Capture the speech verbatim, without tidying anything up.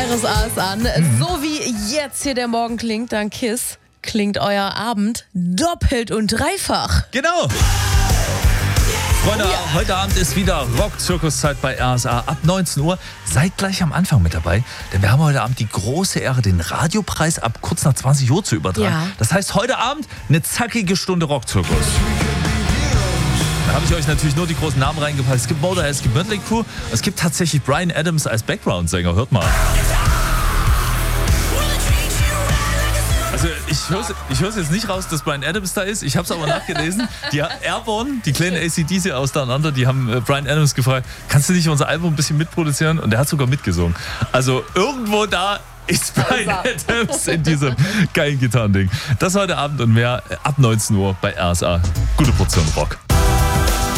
R S A ist an. Mhm. So wie jetzt hier der Morgen klingt, dann Kiss, klingt euer Abend doppelt und dreifach. Genau. Freunde, Oh ja. heute Abend ist wieder Rock-Zirkuszeit bei R S A ab neunzehn Uhr. Seid gleich am Anfang mit dabei, denn wir haben heute Abend die große Ehre, den Radiopreis ab kurz nach zwanzig Uhr zu übertragen. Ja. Das heißt, heute Abend eine zackige Stunde Rock-Zirkus. Da habe ich euch natürlich nur die großen Namen reingepackt. Es gibt Motorhead, es gibt Mötley Crüe, es gibt tatsächlich Bryan Adams als Background-Sänger. Hört mal. Also ich höre ich hör's jetzt nicht raus, dass Bryan Adams da ist. Ich habe es aber nachgelesen. Die Airborne, die kleine A C D C aus Down Under, die haben äh, Bryan Adams gefragt, kannst du nicht unser Album ein bisschen mitproduzieren? Und der hat sogar mitgesungen. Also irgendwo da ist Bryan Adams in diesem geilen Gitarrending. Das heute Abend und mehr ab neunzehn Uhr bei R S A. Gute Portion Rock.